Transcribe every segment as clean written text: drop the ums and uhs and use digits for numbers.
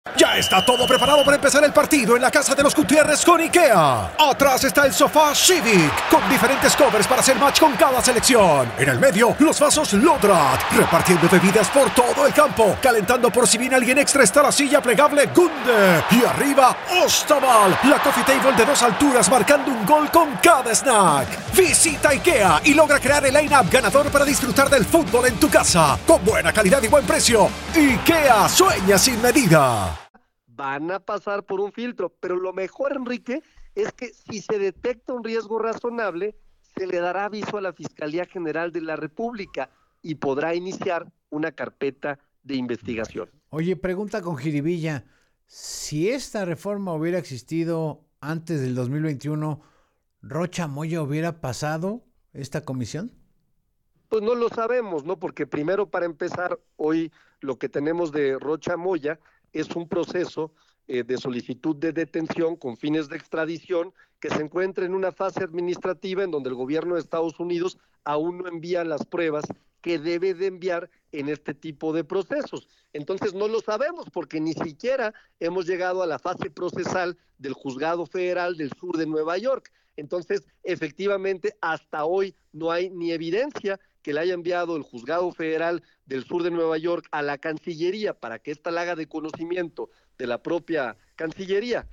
Ya está todo preparado para empezar el partido en la casa de los Gutiérrez con IKEA. Atrás está el sofá Civic, con diferentes covers para hacer match con cada selección. En el medio, los vasos Lodrat, repartiendo bebidas por todo el campo. Calentando por si viene alguien extra está la silla plegable Gunde. Y arriba, Ostaval, la coffee table de 2 alturas marcando un gol con cada snack. Visita IKEA y logra crear el line-up ganador para disfrutar del fútbol en tu casa. Con buena calidad y buen precio. IKEA, sueña sin medida. Van a pasar por un filtro, pero lo mejor, Enrique, es que si se detecta un riesgo razonable, se le dará aviso a la Fiscalía General de la República y podrá iniciar una carpeta de investigación. Oye, pregunta con jiribilla, si esta reforma hubiera existido antes del 2021, ¿Rocha Moya hubiera pasado esta comisión? Pues no lo sabemos, ¿no? Porque primero, para empezar, hoy lo que tenemos de Rocha Moya es un proceso de solicitud de detención con fines de extradición que se encuentra en una fase administrativa en donde el gobierno de Estados Unidos aún no envía las pruebas que debe de enviar en este tipo de procesos. Entonces no lo sabemos porque ni siquiera hemos llegado a la fase procesal del Juzgado Federal del Sur de Nueva York. Entonces, efectivamente, hasta hoy no hay ni evidencia que le haya enviado el Juzgado Federal del Sur de Nueva York a la Cancillería para que ésta la haga de conocimiento de la propia Cancillería.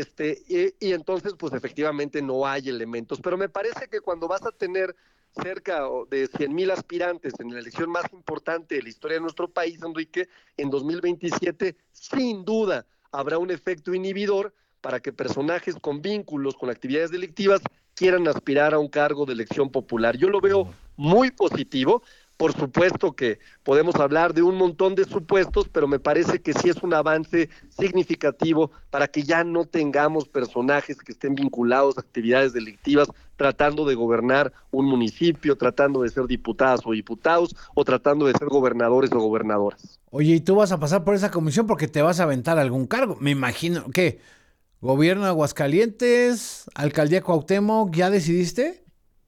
Y entonces, pues efectivamente no hay elementos. Pero me parece que cuando vas a tener cerca de 100,000 aspirantes en la elección más importante de la historia de nuestro país, Enrique, en 2027, sin duda habrá un efecto inhibidor para que personajes con vínculos con actividades delictivas quieran aspirar a un cargo de elección popular. Yo lo veo muy positivo. Por supuesto que podemos hablar de un montón de supuestos, pero me parece que sí es un avance significativo para que ya no tengamos personajes que estén vinculados a actividades delictivas tratando de gobernar un municipio, tratando de ser diputadas o diputados, o tratando de ser gobernadores o gobernadoras. Oye, ¿y tú vas a pasar por esa comisión porque te vas a aventar algún cargo? Me imagino, ¿qué? ¿Gobierno de Aguascalientes? ¿Alcaldía Cuauhtémoc? ¿Ya decidiste?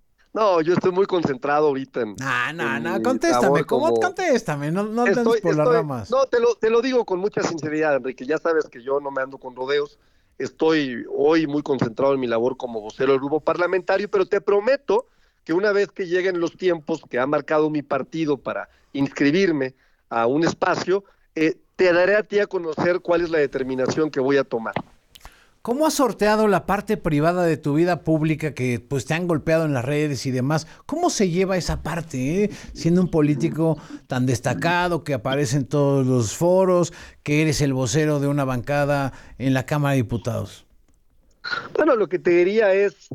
No, yo estoy muy concentrado ahorita en contéstame, contéstame? No andes por las ramas. No, te lo digo con mucha sinceridad, Enrique, ya sabes que yo no me ando con rodeos, estoy hoy muy concentrado en mi labor como vocero del grupo parlamentario, pero te prometo que una vez que lleguen los tiempos que ha marcado mi partido para inscribirme a un espacio, te daré a ti a conocer cuál es la determinación que voy a tomar. ¿Cómo has sorteado la parte privada de tu vida pública que pues te han golpeado en las redes y demás? ¿Cómo se lleva esa parte, siendo un político tan destacado que aparece en todos los foros, que eres el vocero de una bancada en la Cámara de Diputados? Bueno, lo que te diría es,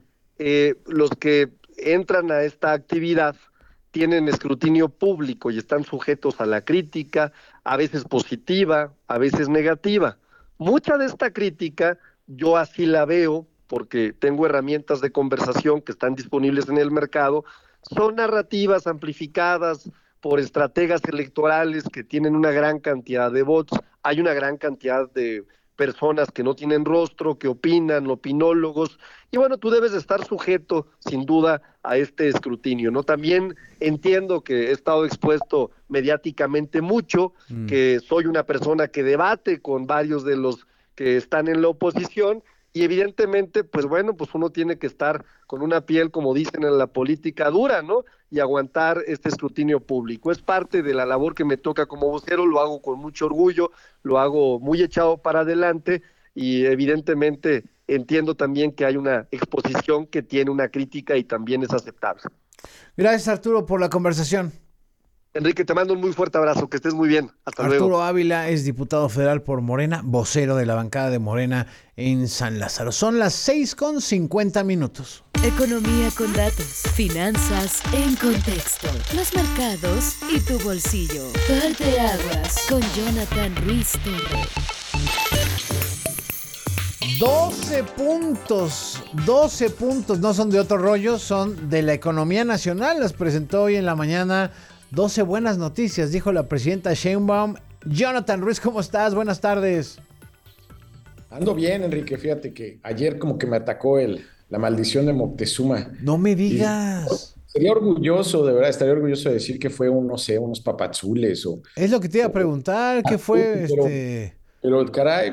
los que entran a esta actividad tienen escrutinio público y están sujetos a la crítica, a veces positiva, a veces negativa. Mucha de esta crítica yo así la veo porque tengo herramientas de conversación que están disponibles en el mercado, son narrativas amplificadas por estrategas electorales que tienen una gran cantidad de bots, hay una gran cantidad de personas que no tienen rostro, que opinan, opinólogos, y bueno, tú debes de estar sujeto, sin duda, a este escrutinio, ¿no? También entiendo que he estado expuesto mediáticamente mucho, que soy una persona que debate con varios de los que están en la oposición, y evidentemente, pues bueno, pues uno tiene que estar con una piel, como dicen en la política, dura, ¿no? Y aguantar este escrutinio público. Es parte de la labor que me toca como vocero, lo hago con mucho orgullo, lo hago muy echado para adelante, y evidentemente entiendo también que hay una exposición que tiene una crítica y también es aceptable. Gracias, Arturo, por la conversación. Enrique, te mando un muy fuerte abrazo, que estés muy bien. Hasta luego. Arturo Ávila es diputado federal por Morena, vocero de la bancada de Morena en San Lázaro. Son las 6:50. Economía con datos, finanzas en contexto, los mercados y tu bolsillo. Parteaguas con Jonathan Ruiz Torres. 12 puntos, no son de otro rollo, son de la economía nacional. Las presentó hoy en la mañana. 12 buenas noticias, dijo la presidenta Sheinbaum. Jonathan Ruiz, ¿cómo estás? Buenas tardes. Ando bien, Enrique. Fíjate que ayer como que me atacó la maldición de Moctezuma. No me digas. Estaría orgulloso, de verdad, estaría orgulloso de decir que fue no sé, unos papazules o... Es lo que te iba a preguntar, ¿qué fue pero Pero caray,